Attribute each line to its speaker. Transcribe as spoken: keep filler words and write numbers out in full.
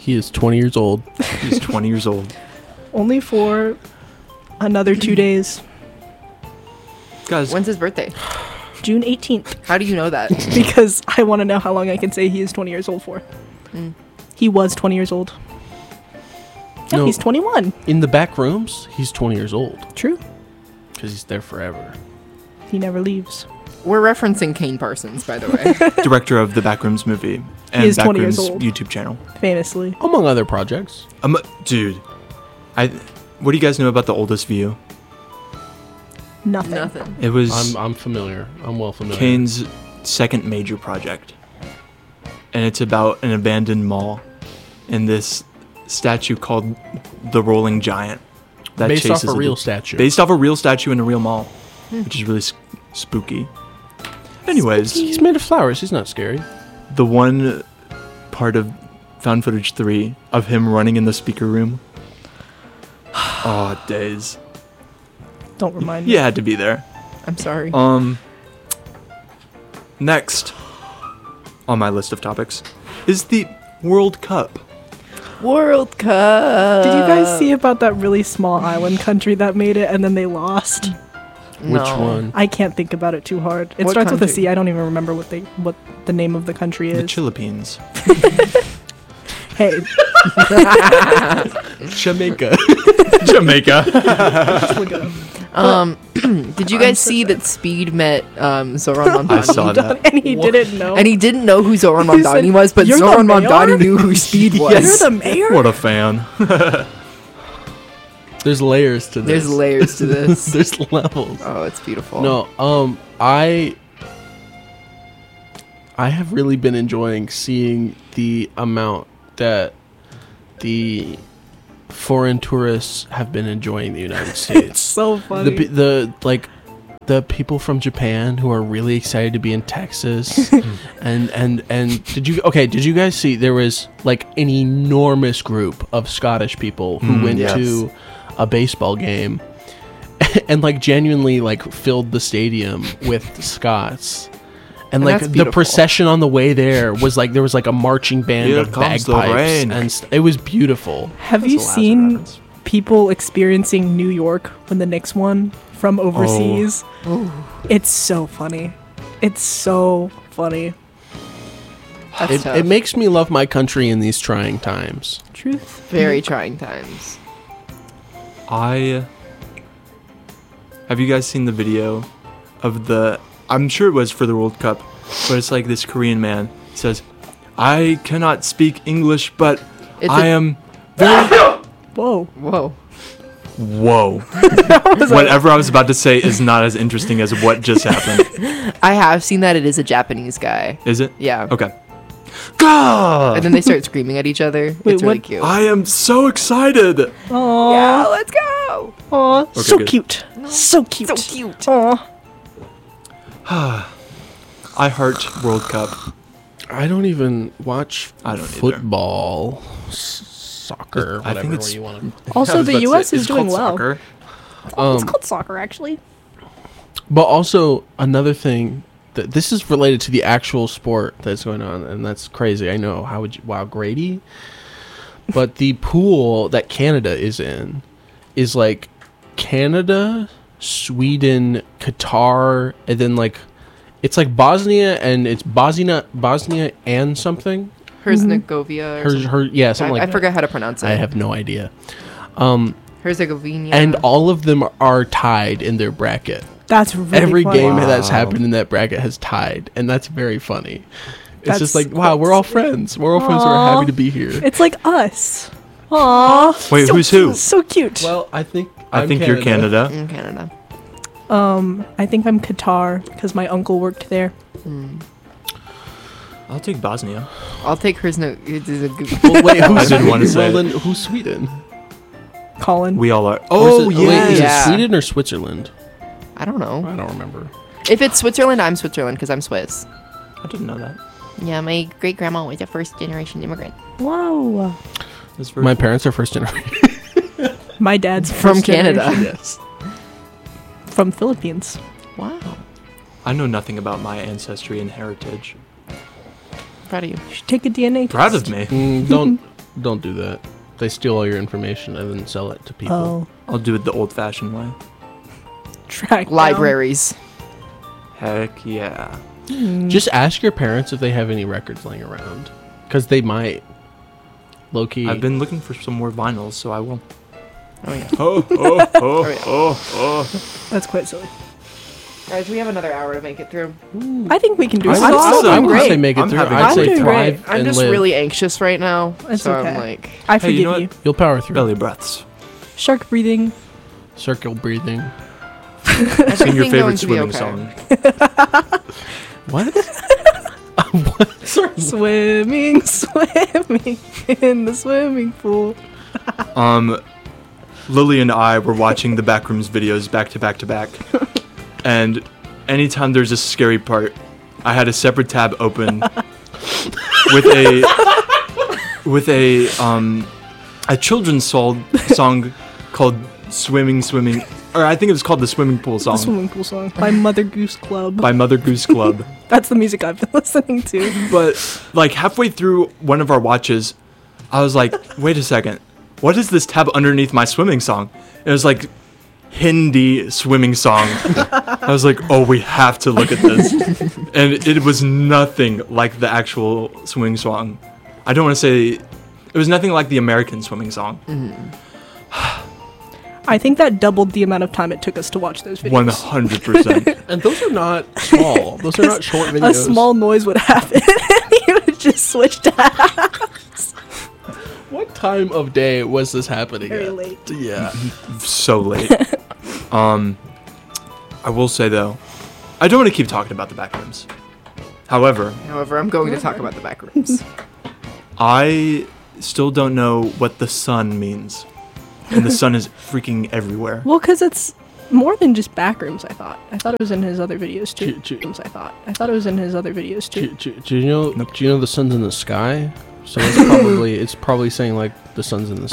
Speaker 1: He is twenty years old.
Speaker 2: He's twenty years old.
Speaker 3: Only for another two days.
Speaker 2: Guys,
Speaker 4: When's his birthday?
Speaker 3: June eighteenth.
Speaker 4: How do you know that?
Speaker 3: Because I want to know how long I can say he is twenty years old for.
Speaker 4: Mm.
Speaker 3: He was twenty years old. Yeah,
Speaker 1: No.
Speaker 3: he's twenty-one.
Speaker 1: In the back rooms, he's twenty years old.
Speaker 3: True.
Speaker 1: Because he's there forever.
Speaker 3: He never leaves.
Speaker 4: We're referencing Kane Parsons, by the way.
Speaker 2: director of the Backrooms movie and
Speaker 3: is twenty years
Speaker 2: Backrooms
Speaker 3: old.
Speaker 2: YouTube channel.
Speaker 3: Famously.
Speaker 1: Among other projects.
Speaker 2: Um, dude, I. What do you guys know about The Oldest View?
Speaker 3: Nothing.
Speaker 4: Nothing.
Speaker 2: It was
Speaker 1: I'm I'm familiar. I'm well familiar.
Speaker 2: Kane's second major project, and it's about an abandoned mall and this statue called the Rolling Giant that
Speaker 1: Based off
Speaker 2: chases
Speaker 1: a real
Speaker 2: dude.
Speaker 1: statue.
Speaker 2: Based off a real statue in a real mall, which is really s- spooky. Anyways,
Speaker 1: He's made of flowers. He's not scary.
Speaker 2: the one part of found footage three of him running in the speaker room. Oh, days.
Speaker 3: Don't remind me.
Speaker 2: You had to be there.
Speaker 4: I'm sorry.
Speaker 2: Um. Next on my list of topics is the World Cup.
Speaker 4: World Cup.
Speaker 3: Did you guys see about that really small island country that made it and then they lost?
Speaker 4: No.
Speaker 1: Which one?
Speaker 3: I can't think about it too hard. It
Speaker 4: What
Speaker 3: starts with a
Speaker 4: country?
Speaker 3: C. I don't even remember what they what the name of the country
Speaker 2: The
Speaker 3: is.
Speaker 2: Philippines.
Speaker 3: Hey,
Speaker 1: Jamaica.
Speaker 2: Jamaica.
Speaker 3: just look it up.
Speaker 4: Um, did you guys see that Speed met um, Zoran Mondani?
Speaker 2: I saw that.
Speaker 3: And he didn't know.
Speaker 4: And he didn't know who Zoran
Speaker 3: He said,
Speaker 4: Mondani was, but
Speaker 3: "You're the
Speaker 4: Zoran
Speaker 3: mayor?"
Speaker 4: Mondani knew who Speed was.
Speaker 3: You're the mayor?
Speaker 2: What a fan.
Speaker 1: There's layers to this.
Speaker 4: There's layers to this.
Speaker 1: There's levels.
Speaker 4: Oh, it's beautiful.
Speaker 1: No, um, I I have really been enjoying seeing the amount that the foreign tourists have been enjoying the United
Speaker 3: It's
Speaker 1: States.
Speaker 3: so
Speaker 1: the
Speaker 3: funny.
Speaker 1: pe- the like the people from Japan who are really excited to be in Texas and and and did you okay did you guys see there was like an enormous group of Scottish people who
Speaker 2: Mm,
Speaker 1: went
Speaker 2: yes.
Speaker 1: to a baseball game and like genuinely like filled the stadium with Scots. And
Speaker 4: And
Speaker 1: like
Speaker 4: that's
Speaker 1: the
Speaker 4: beautiful.
Speaker 1: procession on the way there was like there was like a marching band
Speaker 2: Here
Speaker 1: of
Speaker 2: comes the
Speaker 1: bagpipes
Speaker 2: rain.
Speaker 1: and st- it was beautiful.
Speaker 3: Have
Speaker 2: That's
Speaker 3: you
Speaker 2: the last
Speaker 3: seen
Speaker 2: that happens.
Speaker 3: people experiencing New York when the Knicks won from overseas?
Speaker 4: Ooh,
Speaker 3: It's so funny. It's so funny.
Speaker 4: that's
Speaker 1: It,
Speaker 4: tough.
Speaker 1: it makes me love my country in these trying times.
Speaker 3: Truth.
Speaker 4: Very trying times.
Speaker 2: I have you guys seen the video of the I'm sure it was for the World Cup, but it's like this Korean man says, I cannot speak English, but
Speaker 4: It's
Speaker 2: I
Speaker 4: a-
Speaker 2: am very
Speaker 3: Whoa.
Speaker 4: Whoa.
Speaker 2: Whoa. Whatever I was about to say is not as interesting as what just happened.
Speaker 4: I have seen that. It is a Japanese guy.
Speaker 2: Is it?
Speaker 4: Yeah.
Speaker 2: Okay. God!
Speaker 4: And then they start screaming at each other.
Speaker 3: Wait,
Speaker 4: it's really
Speaker 3: what-
Speaker 4: cute.
Speaker 2: I am so excited.
Speaker 3: Aww.
Speaker 4: yeah, let's go.
Speaker 3: Aw.
Speaker 2: Okay,
Speaker 3: so
Speaker 2: good.
Speaker 3: cute. So cute.
Speaker 4: So cute.
Speaker 3: Aw.
Speaker 2: I heart World Cup.
Speaker 1: I don't even watch
Speaker 2: I don't either.
Speaker 1: football, s- soccer,
Speaker 2: I
Speaker 1: whatever
Speaker 2: think it's-
Speaker 1: you want to.
Speaker 3: Also,
Speaker 2: I was
Speaker 3: the
Speaker 2: about to
Speaker 3: U S
Speaker 2: say,
Speaker 3: is
Speaker 2: it's
Speaker 3: doing
Speaker 2: called
Speaker 3: well.
Speaker 2: soccer.
Speaker 3: It's
Speaker 1: Um,
Speaker 3: called soccer, actually.
Speaker 1: but also another thing that this is related to the actual sport that's going on, and that's crazy. I know. How would you? Wow, Grady. But the pool that Canada is in is like Canada, Sweden, Qatar, and then like it's like Bosnia and it's Bosnia, Bosnia and something.
Speaker 4: Herzegovina. or
Speaker 1: Her,
Speaker 4: something.
Speaker 1: her, yeah, something
Speaker 4: I,
Speaker 1: like
Speaker 4: I
Speaker 1: that.
Speaker 4: forgot how to pronounce it.
Speaker 1: I have no idea. Um,
Speaker 4: Herzegovina.
Speaker 1: and all of them are tied in their bracket.
Speaker 3: That's really
Speaker 1: Every
Speaker 3: funny.
Speaker 1: game that's
Speaker 2: Wow.
Speaker 1: happened in that bracket has tied, and that's very funny. It's just
Speaker 3: That's-
Speaker 1: like, wow, we're all friends. We're all friends who are
Speaker 3: Aw.
Speaker 1: happy to be here.
Speaker 3: It's like us. Aww.
Speaker 2: Wait,
Speaker 3: so
Speaker 2: who's
Speaker 3: cute.
Speaker 2: who?
Speaker 3: So cute.
Speaker 1: Well, I think
Speaker 2: I think you're Canada.
Speaker 4: in Canada.
Speaker 3: Um, I think I'm Qatar because my uncle worked there.
Speaker 2: I'll take Bosnia.
Speaker 4: I'll take Herzegovina.
Speaker 1: Well, wait, who's
Speaker 2: I didn't wanna say
Speaker 1: well,
Speaker 2: it.
Speaker 1: then who's Sweden?
Speaker 3: Colin.
Speaker 2: We all are.
Speaker 1: Or is
Speaker 2: Oh,
Speaker 1: it-
Speaker 2: yeah.
Speaker 1: wait, is
Speaker 4: Yeah.
Speaker 1: it Sweden or Switzerland?
Speaker 4: I don't know.
Speaker 1: I don't remember.
Speaker 4: If it's Switzerland, I'm Switzerland because I'm Swiss.
Speaker 2: I didn't know that.
Speaker 4: Yeah, my great grandma was a first generation immigrant.
Speaker 3: Wow.
Speaker 2: That's very
Speaker 1: My
Speaker 2: cool.
Speaker 1: parents are first generation.
Speaker 3: My dad's
Speaker 4: From
Speaker 3: first
Speaker 4: Canada.
Speaker 3: generation.
Speaker 1: Yes.
Speaker 3: From Philippines.
Speaker 4: Wow.
Speaker 2: I know nothing about my ancestry and heritage.
Speaker 4: Proud of you.
Speaker 3: You should take a D N A test.
Speaker 2: Proud of me.
Speaker 1: Mm, don't Don't do that. They steal all your information and then sell it to people.
Speaker 3: Oh,
Speaker 2: I'll do it the old-fashioned way.
Speaker 3: track down.
Speaker 4: Libraries.
Speaker 2: Heck yeah.
Speaker 3: Mm.
Speaker 1: Just ask your parents if they have any records laying around, because they might. Low key.
Speaker 2: I've been looking for some more vinyls, so I will.
Speaker 4: Oh yeah.
Speaker 2: Oh, oh, oh,
Speaker 4: yeah.
Speaker 2: oh, oh.
Speaker 3: That's quite silly.
Speaker 4: Guys, we have another hour to make it through.
Speaker 3: I think we can do
Speaker 1: I
Speaker 3: it.
Speaker 1: would,
Speaker 4: I'm
Speaker 1: I
Speaker 4: still
Speaker 1: would
Speaker 4: doing
Speaker 1: say
Speaker 4: great.
Speaker 1: make it
Speaker 2: I'm
Speaker 1: through.
Speaker 2: having
Speaker 1: I'd
Speaker 3: fun.
Speaker 1: say
Speaker 3: I'm doing
Speaker 1: thrive
Speaker 4: I'm
Speaker 1: and
Speaker 4: just
Speaker 1: live.
Speaker 4: really anxious right now.
Speaker 3: It's
Speaker 4: so
Speaker 3: okay.
Speaker 4: I'm like,
Speaker 3: I
Speaker 2: Hey,
Speaker 3: forgive
Speaker 2: you know
Speaker 3: you.
Speaker 2: what?
Speaker 1: You'll power through.
Speaker 2: Belly breaths.
Speaker 3: Shark breathing.
Speaker 1: Circle breathing.
Speaker 2: Sing your
Speaker 4: everything
Speaker 2: favorite
Speaker 4: going to be
Speaker 2: swimming
Speaker 4: okay.
Speaker 2: song.
Speaker 1: What? what? Sorry.
Speaker 3: Swimming, swimming in the swimming pool.
Speaker 2: Um, Lily and I were watching the Backrooms videos back to back to back, and anytime there's a scary part, I had a separate tab open with a with a um a children's song song called "Swimming, Swimming," or I think it was called the Swimming Pool
Speaker 3: The
Speaker 2: Song
Speaker 3: swimming pool song by Mother Goose Club.
Speaker 2: by Mother Goose Club.
Speaker 3: That's the music I've been listening to.
Speaker 2: But like halfway through one of our watches, I was like, wait a second, what is this tab underneath my swimming song? It was like Hindi swimming song. I was like, oh, we have to look at this. And it was nothing like the actual swimming song. I don't want to say, it was nothing like the American swimming song.
Speaker 3: I think that doubled the amount of time it took us to watch those videos.
Speaker 2: one hundred percent.
Speaker 1: And those are not small. Those are not short videos.
Speaker 3: A small noise would happen, and he would just switch tabs.
Speaker 1: What time of day was this happening
Speaker 3: Very
Speaker 1: at?
Speaker 3: late.
Speaker 1: Yeah.
Speaker 2: So late. um, I will say though, I don't want to keep talking about the Backrooms. However,
Speaker 4: However, I'm going to talk about the back rooms.
Speaker 2: I still don't know what the sun means. And the sun is freaking everywhere.
Speaker 3: Well, because it's more than just backrooms. I thought. I thought it was in his other videos too.
Speaker 1: Ch- ch-
Speaker 3: I thought. I thought it was in his other videos
Speaker 1: Do,
Speaker 3: too.
Speaker 1: do, do you know?
Speaker 2: Nope.
Speaker 1: Do you know the sun's in the sky? So it's probably it's probably saying like the sun's in the